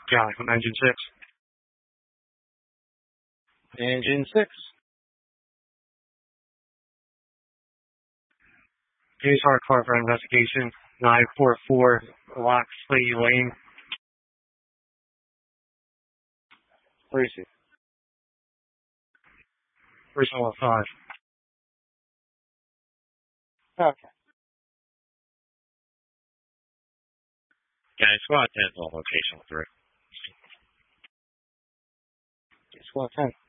Yeah, from engine 6. Engine 6. Here's our car for investigation. 944 Loxley Lane. Where is it? Where's all 5? Okay. Yeah, squad 10 on location 3. Squad 10.